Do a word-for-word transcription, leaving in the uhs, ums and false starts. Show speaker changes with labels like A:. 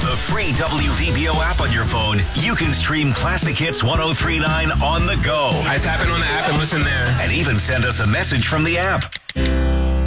A: the free W V B O app on your phone, you can stream Classic Hits ten thirty-nine on the go.
B: I tap in on the app and listen there.
A: And even send us a message from the app.